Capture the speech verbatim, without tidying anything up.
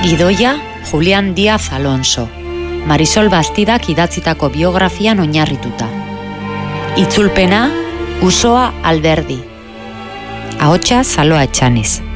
Gidoia Julian Díaz Alonso, Marisol Bastidak idatzitako biografian oinarrituta. Itzulpena Usoa Alberdi. Ahotsa Saloa Etxaniz.